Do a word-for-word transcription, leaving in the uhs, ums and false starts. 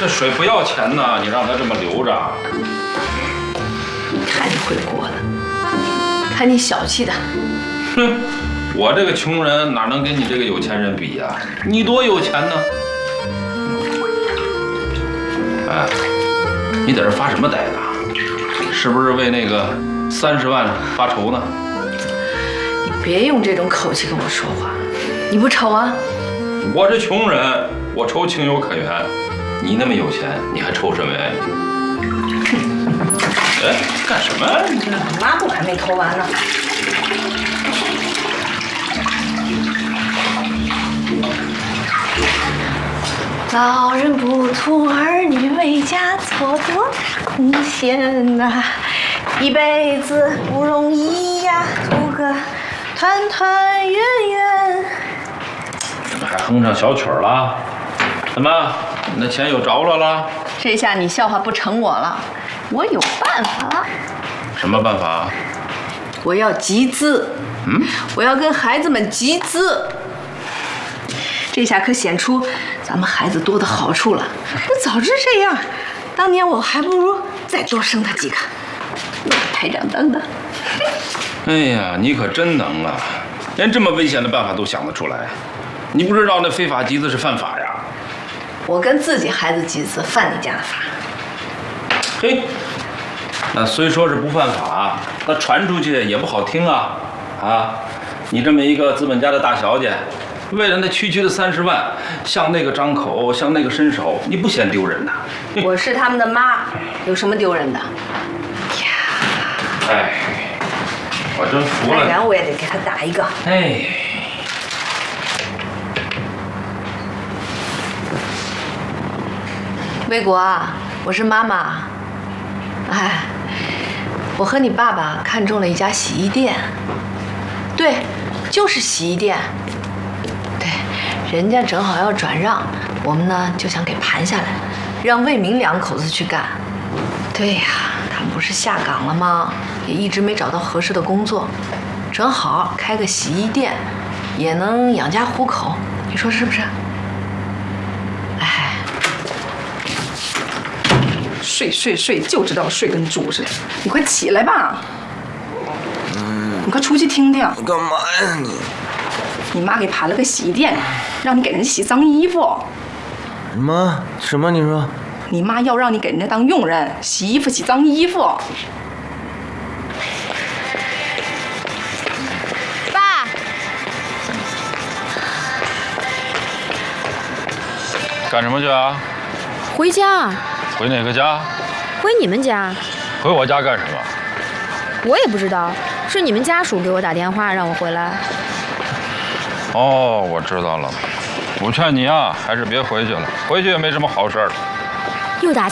这水不要钱呢，你让他这么留着。 看你会过的，看你小气的。 哼，我这个穷人哪能跟你这个有钱人比呀？你多有钱呢？哎，你在这发什么呆呢？是不是为那个三十万发愁呢？ 你别用这种口气跟我说话，你不愁啊？ 我是穷人，我愁情有可原。你那么有钱，你还愁什么呀？哎，干什么？ 抹布还没投完呢。老人不图儿女为家做多大贡献呐，一辈子不容易呀，图个团团圆圆。 怎么还哼上小曲儿了？怎么，你那钱又着落了？ 这下你笑话不成我了，我有办法了。 什么办法？ 我要集资， 嗯， 我要跟孩子们集资。这下可显出咱们孩子多的好处了。我早知这样，当年我还不如再多生他几个，排长当的。 哎呀，你可真能啊，连这么危险的办法都想得出来。你不知道那非法集资是犯法呀？ 我跟自己孩子集资，犯你家的法。 嘿，那虽说是不犯法，那传出去也不好听啊！啊，你这么一个资本家的大小姐，为了那区区的三十万，向那个张口，向那个伸手，你不嫌丢人呐？ 我是他们的妈，有什么丢人的？呀， 哎，我真服了。 再然我也得给他打一个。 哎。 魏国啊，我是妈妈。哎，我和你爸爸看中了一家洗衣店。对，就是洗衣店。对，人家正好要转让，我们呢就想给盘下来，让魏明两口子去干。对呀，他们不是下岗了吗？也一直没找到合适的工作，正好开个洗衣店，也能养家糊口。你说是不是？ 睡睡睡，就知道睡跟猪似的。你快起来吧！嗯，你快出去听听。 干嘛呀你？ 你妈给盘了个洗衣店，让你给人洗脏衣服。 什么什么？你说？ 你妈要让你给人家当佣人，洗衣服、洗脏衣服。 爸， 干什么去啊？ 回家。 回哪个家？ 回你们家。 回我家干什么？ 我也不知道，是你们家属给我打电话让我回来。 哦，我知道了。我劝你啊，还是别回去了，回去也没什么好事儿。 又打